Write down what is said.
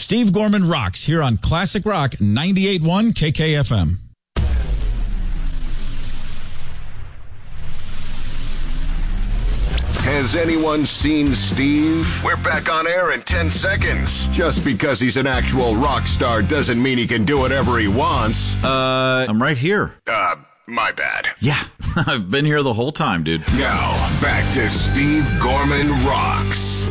Steve Gorman Rocks here on Classic Rock 98.1 KKFM. Has anyone seen Steve? We're back on air in 10 seconds. Just because he's an actual rock star doesn't mean he can do whatever he wants. I'm right here. My bad. Yeah, I've been here the whole time, dude. Now, back to Steve Gorman Rocks.